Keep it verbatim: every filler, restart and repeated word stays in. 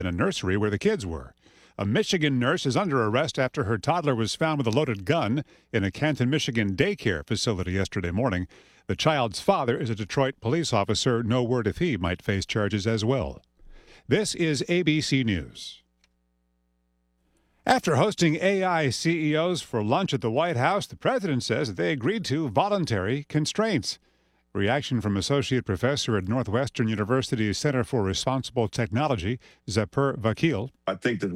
in a nursery where the kids were. A Michigan nurse is under arrest after her toddler was found with a loaded gun in a Canton, Michigan daycare facility yesterday morning. The child's father is a Detroit police officer. No word if he might face charges as well. This is A B C News. After hosting A I C E Os for lunch at the White House, the president says that they agreed to voluntary constraints. Reaction from Associate Professor at Northwestern University's Center for Responsible Technology, Zaper Vakil. I think that